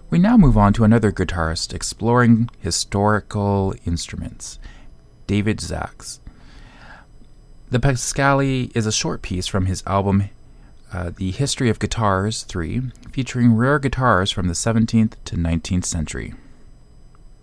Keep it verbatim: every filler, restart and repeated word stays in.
We now move on to another guitarist exploring historical instruments, David Zaks. The Pascali is a short piece from his album uh, The History of Guitars three, featuring rare guitars from the seventeenth to nineteenth century.